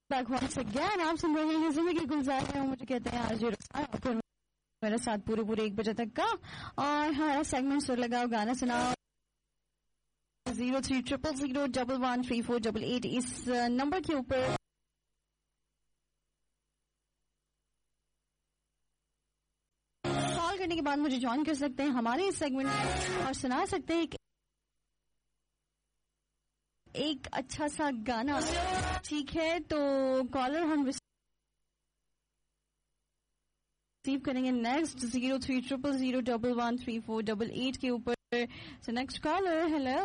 Back once again. आप सुन रहे हैं जिंदगी गुलजार है, मुझे कहते हैं आज फिर मेरे साथ पूरे 1 बजे तक का। और हमारा सेगमेंट सुर लगाओ गाना सुनाओ 0300011348 इस नंबर के ऊपर कॉल करने के बाद मुझे ज्वाइन कर सकते हैं हमारे इस सेगमेंट में और सुना सकते हैं एक अच्छा सा गाना। ठीक है, तो कॉलर हम रिसीव करेंगे नेक्स्ट 0300011348 के ऊपर। So next collar, hello.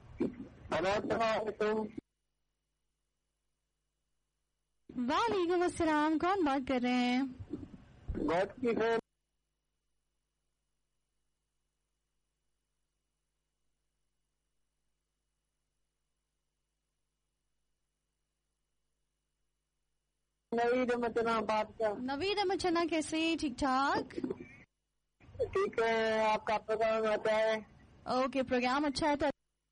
वालेकुम अस्सलाम, कौन बात कर रहे हैं? नवीद मचना बात कर। नवीद मचना, कैसे? ठीक ठाक। ठीक है, आपका प्रोग्राम आता है? ओके, प्रोग्राम अच्छा है तो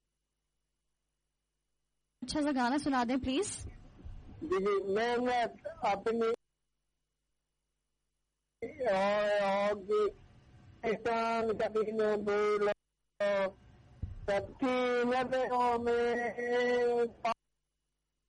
अच्छा सा गाना सुना दें प्लीज। जी जी, मैं अपनी किसान कभी न भूलो सबकी नजरों में